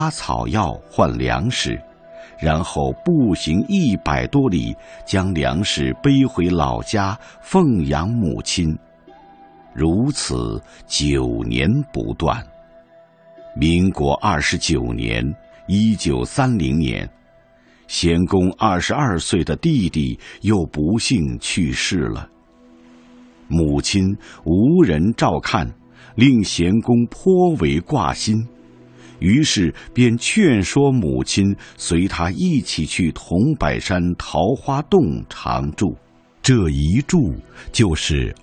草药换粮食，然后步行100多里，将粮食背回老家奉养母亲。如此9年不断。民国29年，1930年，贤公22岁的弟弟又不幸去世了。母亲无人照看，令贤公颇为挂心，于是便劝说母亲随他一起去桐柏山桃花洞常住。这一住就是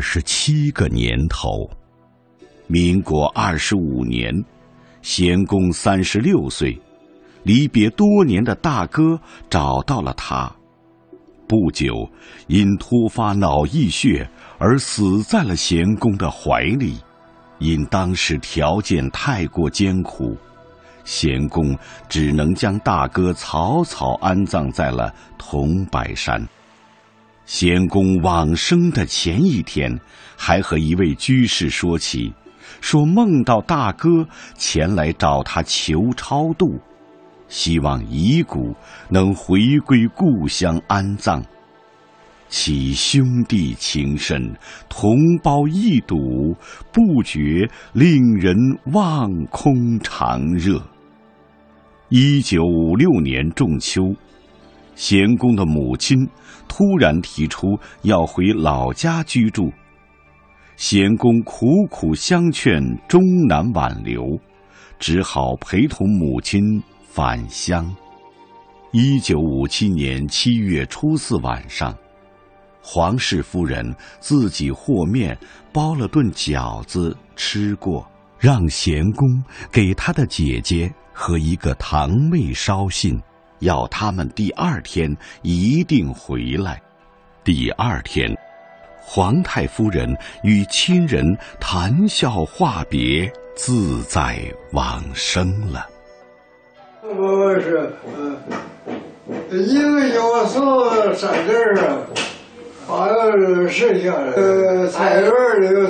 27个年头。民国25年，贤公36岁，离别多年的大哥找到了他。不久，因突发脑溢血而死在了贤公的怀里。因当时条件太过艰苦，贤公只能将大哥草草安葬在了桐柏山。贤公往生的前一天，还和一位居士说起，说梦到大哥前来找他求超度，希望遗骨能回归故乡安葬。其兄弟情深，同胞义笃，不觉令人望空长热。1956年仲秋，贤公的母亲突然提出要回老家居住，贤公苦苦相劝，终难挽留，只好陪同母亲返乡。1957年7月初4晚上，黄氏夫人自己和面包了顿饺子吃过，让贤公给他的姐姐和一个堂妹捎信，要他们第2天一定回来。第2天，皇太夫人与亲人谈笑话别，自在往生了。 我是一个有时3地啊，好像是剩下的菜园里有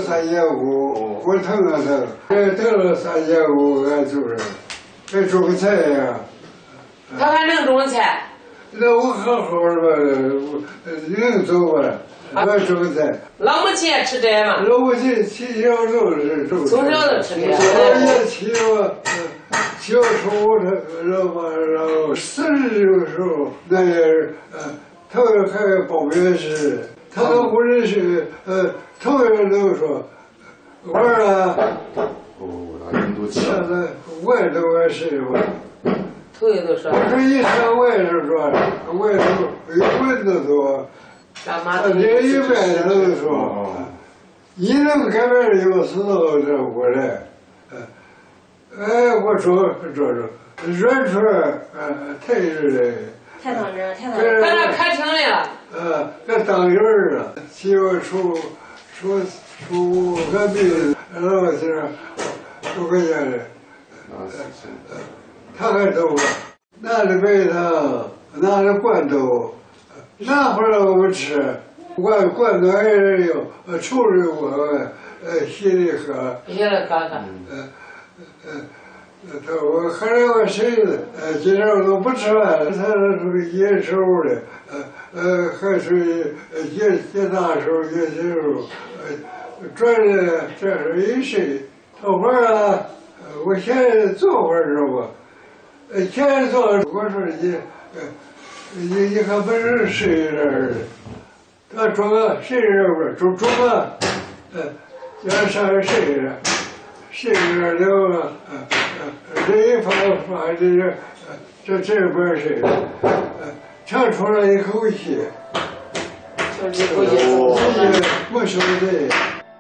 3500，我腾了腾，腾了3500，俺就是还种个菜呀。 他还能种菜？ 那我好好的吧，能走吧？我种菜。 老母亲也吃这吗？ 老母亲从小就是种。 从小就吃这。 我也骑我，小时候然后40的时候，那也是头还报名时，他都不认识，头人都说玩了。现在我也都爱谁吧。 头一都说。 我说一上我也是说，我也是有文的多，他这一般都说，一能改变有时候这过来，我说软出来，太热了。 太当真，太当真。在那开庭来了。 这当人了，媳妇出个病，然后就是5块钱的，他还走了，拿着白糖，拿着罐头，拿回来我们吃，罐头还是有，抽着我，稀里喝。 稀里喝喝。 他我后来我谁今天我都不吃饭，他属于野手的，还属于野大手、野小手，转的这是一谁？头发啊，我现在做会儿知道不？现在做我说你还不是谁人？他装个谁人不是？装个要上谁人？谁人了？这一发这边谁？长出来一口气，我说的。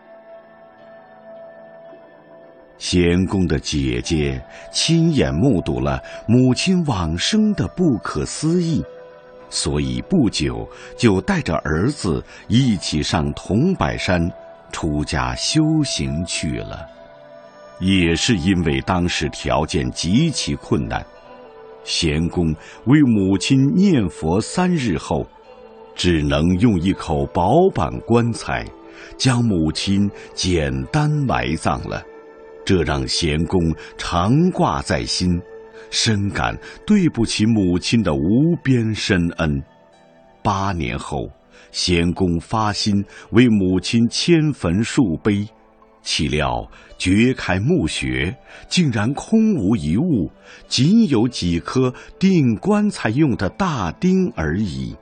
贤公的姐姐亲眼目睹了母亲往生的不可思议，所以不久就带着儿子一起上桐柏山出家修行去了。也是因为当时条件极其困难，贤公为母亲念佛3日后，只能用一口薄板棺材将母亲简单埋葬了，这让贤公常挂在心， 深感对不起母亲的无边深恩。8年后，贤公发心为母亲迁坟树碑，岂料掘开墓穴，竟然空无一物，仅有几颗钉棺材用的大钉而已。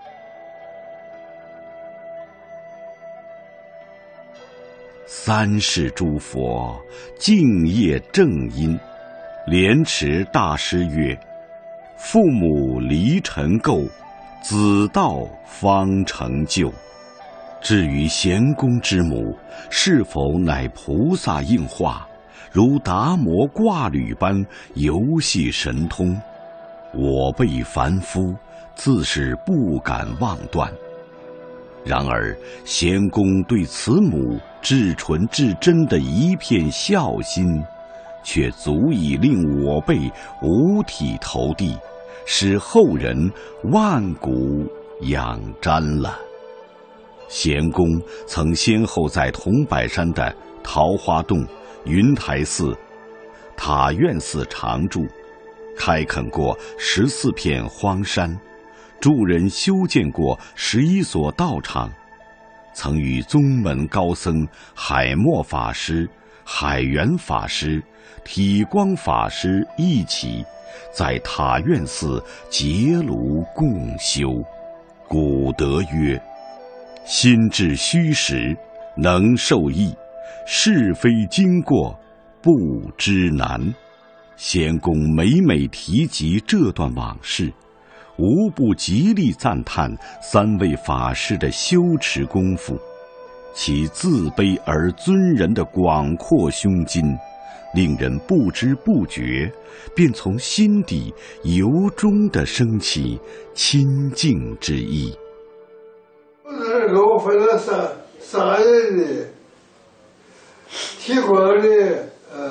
三世诸佛敬业正因，莲池大师曰：父母离尘垢，子道方成就。至于贤公之母是否乃菩萨应化，如达摩挂履般游戏神通，我辈凡夫自是不敢妄断。然而贤公对此母至纯至真的一片孝心，却足以令我辈五体投地，使后人万古仰瞻了。贤公曾先后在桐柏山的桃花洞、云台寺、塔院寺常住，开垦过14片荒山，助人修建过11所道场，曾与宗门高僧海默法师、海源法师、体光法师一起在塔院寺结庐共修。古德曰：心至虚实，能受益；是非经过，不知难。贤公每每提及这段往事，无不极力赞叹3位法师的修持功夫，其自卑而尊人的广阔胸襟，令人不知不觉便从心底由衷地升起亲近之意。 给我分了三人的，提光的，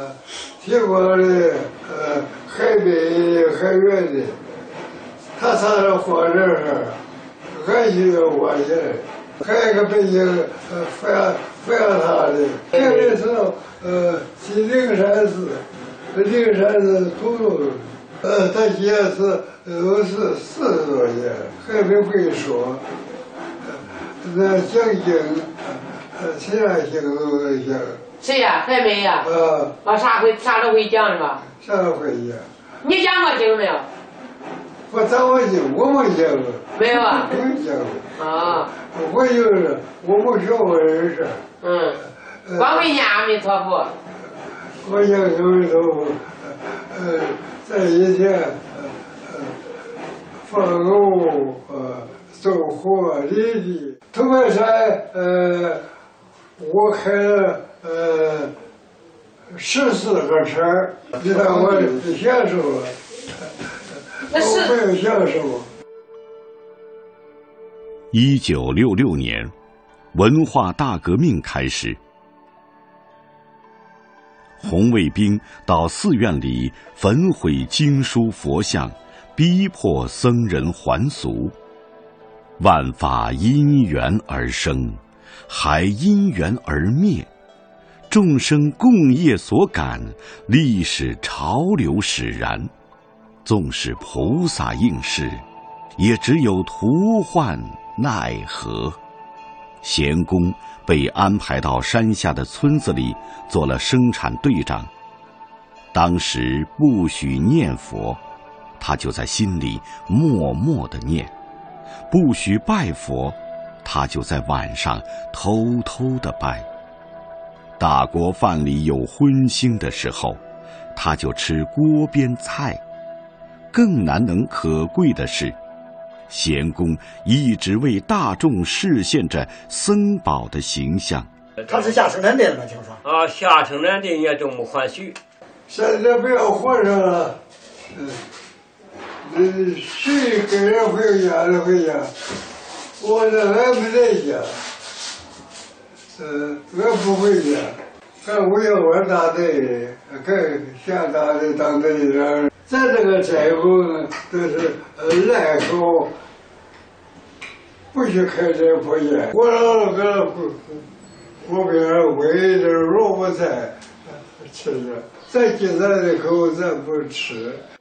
海北海远的，他仨人活这儿，俺就要挖起来。还有一个北京反他的，这个是去灵山寺土豆，他现在是40多年，还没会说。那讲经，其他经都能讲。 谁呀？还没呀？啥都会讲是吧？ 啥都会讲。 你讲过经没有？ 我讲过经，我没讲过。 没有啊？ 没讲过。 啊。 我就是我没学过这事。 光会念阿弥陀佛。 我讲阿弥陀佛，在以前，放牛走火犁地。桐柏山，我开了14个车，你看我享受了，我没有享受。 1966年，文化大革命开始，红卫兵到寺院里焚毁经书佛像，逼迫僧人还俗。万法因缘而生，还因缘而灭。众生共业所感，历史潮流使然。纵使菩萨应世，也只有徒患奈何。贤公被安排到山下的村子里做了生产队长。当时不许念佛，他就在心里默默地念。不许拜佛，他就在晚上偷偷地拜。大锅饭里有荤腥的时候，他就吃锅边菜。更难能可贵的是，贤公一直为大众示现着僧宝的形象。 他是下生产队的吗？听说下生产队也这么欢喜。 现在不要活上了，谁给人回家就回家，我这俺没在家，俺不回家，俺我要玩大队，跟下大队当队长。咱这个寨后呢，都是赖口，不许开这破烟。我老个锅边煨着萝卜菜吃着，咱今咱的口咱不吃。